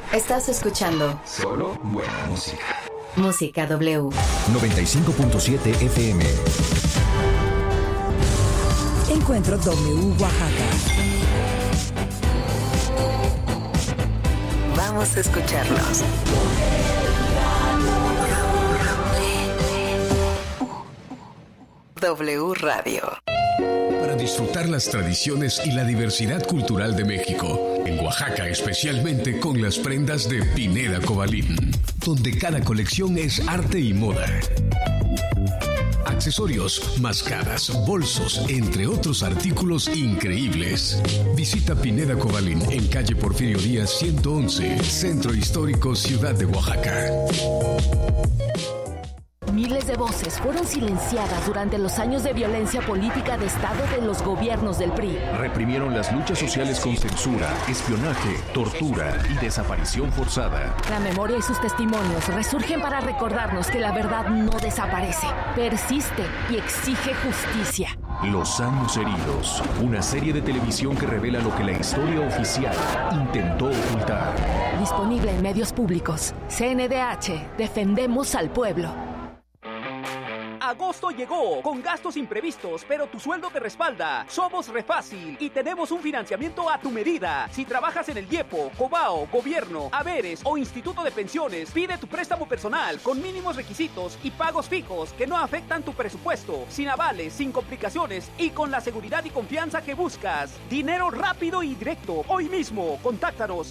Estás escuchando solo buena música. Música W 95.7 FM. Encuentro W Oaxaca. Vamos a escucharnos. W Radio. Para disfrutar las tradiciones y la diversidad cultural de México, en Oaxaca especialmente con las prendas de Pineda Cobalín, donde cada colección es arte y moda. Accesorios, máscaras, bolsos, entre otros artículos increíbles. Visita Pineda Cobalín en calle Porfirio Díaz 111, Centro Histórico, Ciudad de Oaxaca. Miles de voces fueron silenciadas durante los años de violencia política de Estado de los gobiernos del PRI. Reprimieron las luchas sociales con censura, espionaje, tortura y desaparición forzada. La memoria y sus testimonios resurgen para recordarnos que la verdad no desaparece, persiste y exige justicia. Los años heridos, una serie de televisión que revela lo que la historia oficial intentó ocultar. Disponible en medios públicos. CNDH, defendemos al pueblo. Agosto llegó, con gastos imprevistos, pero tu sueldo te respalda. Somos Refácil y tenemos un financiamiento a tu medida. Si trabajas en el IEPO, Cobao, Gobierno, Haberes o Instituto de Pensiones, pide tu préstamo personal con mínimos requisitos y pagos fijos que no afectan tu presupuesto, sin avales, sin complicaciones y con la seguridad y confianza que buscas. Dinero rápido y directo. Hoy mismo, contáctanos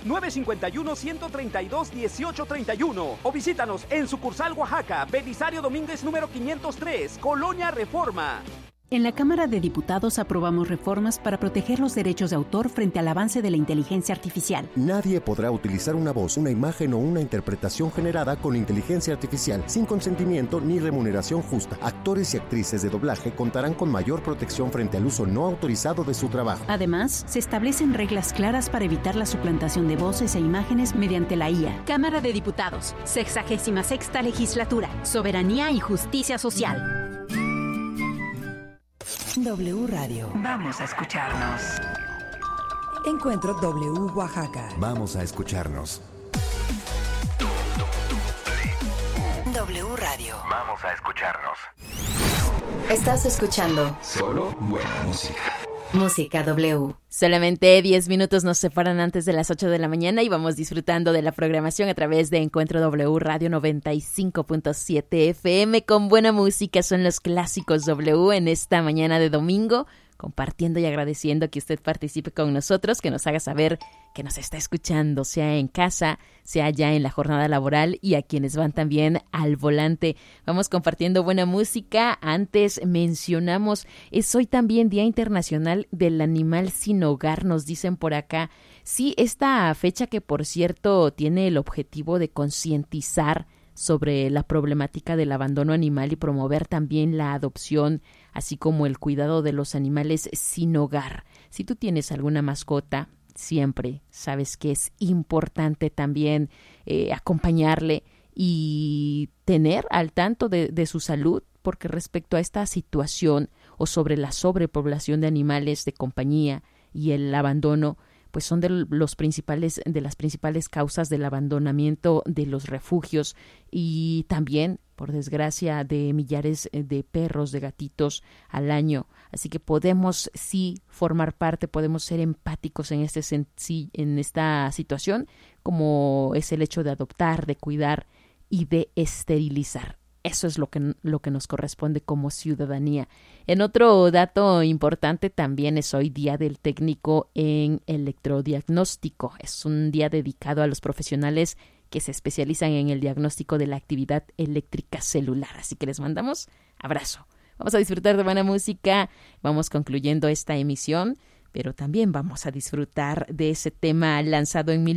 951-132-1831 o visítanos en sucursal Oaxaca, Belisario Domínguez número 503. Colonia Reforma. En la Cámara de Diputados aprobamos reformas para proteger los derechos de autor frente al avance de la inteligencia artificial. Nadie podrá utilizar una voz, una imagen o una interpretación generada con inteligencia artificial sin consentimiento ni remuneración justa. Actores y actrices de doblaje contarán con mayor protección frente al uso no autorizado de su trabajo. Además, se establecen reglas claras para evitar la suplantación de voces e imágenes mediante la IA. Cámara de Diputados, 66ª Legislatura, Soberanía y Justicia Social. W Radio. Vamos a escucharnos. Encuentro W Oaxaca. Vamos a escucharnos. W Radio. Vamos a escucharnos. Estás escuchando solo buena música. Música W. Solamente 10 minutos nos separan antes de las 8 de la mañana y vamos disfrutando de la programación a través de Encuentro W Radio 95.7 FM con buena música. Son los clásicos W en esta mañana de domingo, compartiendo y agradeciendo que usted participe con nosotros, que nos haga saber que nos está escuchando, sea en casa, sea ya en la jornada laboral y a quienes van también al volante. Vamos compartiendo buena música. Antes mencionamos, es hoy también Día Internacional del Animal Sin Hogar, nos dicen por acá. Sí, esta fecha que por cierto tiene el objetivo de concientizar sobre la problemática del abandono animal y promover también la adopción, así como el cuidado de los animales sin hogar. Si tú tienes alguna mascota, siempre sabes que es importante también acompañarle y tener al tanto de su salud, porque respecto a esta situación o sobre la sobrepoblación de animales de compañía y el abandono, pues son de las principales causas del abandonamiento de los refugios y también, por desgracia, de millares de perros, de gatitos al año. Así que podemos sí formar parte, podemos ser empáticos en esta situación, como es el hecho de adoptar, de cuidar y de esterilizar. Eso es lo que nos corresponde como ciudadanía. En otro dato importante, también es hoy Día del Técnico en Electrodiagnóstico. Es un día dedicado a los profesionales que se especializan en el diagnóstico de la actividad eléctrica celular. Así que les mandamos abrazo. Vamos a disfrutar de buena música. Vamos concluyendo esta emisión, pero también vamos a disfrutar de ese tema lanzado en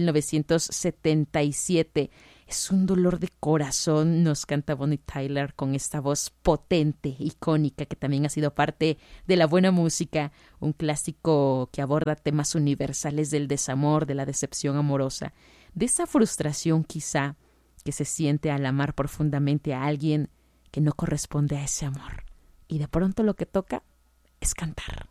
1977. Es un dolor de corazón, nos canta Bonnie Tyler con esta voz potente, icónica, que también ha sido parte de la buena música, un clásico que aborda temas universales del desamor, de la decepción amorosa, de esa frustración quizá que se siente al amar profundamente a alguien que no corresponde a ese amor. Y de pronto lo que toca es cantar.